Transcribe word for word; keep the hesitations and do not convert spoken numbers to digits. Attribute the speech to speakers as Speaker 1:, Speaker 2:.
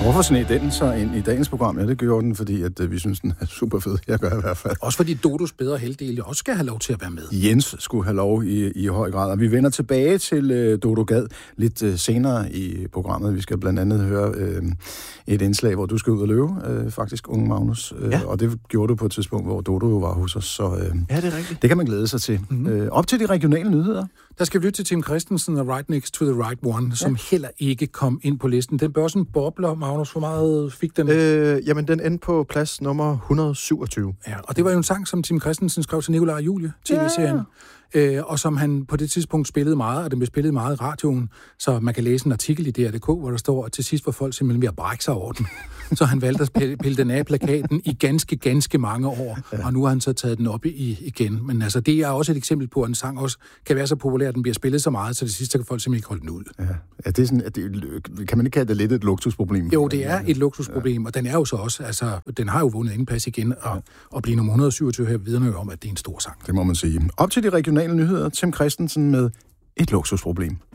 Speaker 1: Hvorfor sneg den så ind i dagens program? Ja, det gjorde den, fordi at, øh, vi synes, den er super fed. Jeg gør i hvert fald.
Speaker 2: Også fordi Dodos bedre halvdel også skal have lov til at være med.
Speaker 1: Jens skulle have lov i, i høj grad. Og vi vender tilbage til øh, Dodo Gad lidt øh, senere i programmet. Vi skal blandt andet høre øh, et indslag, hvor du skal ud og løbe, øh, faktisk, unge Magnus. Øh, ja. Og det gjorde du på et tidspunkt, hvor Dodo jo var hos os. Så øh,
Speaker 3: ja, det er rigtigt.
Speaker 1: Det kan man glæde sig til. Mm-hmm. Øh, op til de regionale nyheder.
Speaker 2: Der skal vi lytte til Tim Christensen og Right Next to the Right One, som ja. heller ikke kom ind på listen. Den børsen bobler, Magnus, hvor meget fik den?
Speaker 3: Øh, jamen, den endte på plads nummer et hundrede og syvogtyve.
Speaker 2: Ja, og det var jo en sang, som Tim Christensen skrev til Nikolaj og Julie, tv-serien. Ja. Øh, og som han på det tidspunkt spillede meget, og den blev spillet meget i radioen, så man kan læse en artikel i D R punktum D K, hvor der står, at til sidst var folk simpelthen ved at brække sig over den. Så han valgte at pille den af plakaten i ganske, ganske mange år, ja. Og nu har han så taget den op i, igen. Men altså, det er også et eksempel på, at en sang også kan være så populær, at den bliver spillet så meget, så det sidste kan folk simpelthen ikke holde den ud.
Speaker 1: Ja. Er det sådan, at det, kan man ikke kalde det lidt et luksusproblem?
Speaker 2: Jo, det er et luksusproblem, ja. Og den er jo så også, altså, den har jo vundet indpas igen, og, ja. og blive nummer et hundrede og syvogtyve her vidner jo om, at det er en stor sang.
Speaker 1: Det må man sige. Op til de regionale nyheder, Tim Christensen med et luksusproblem.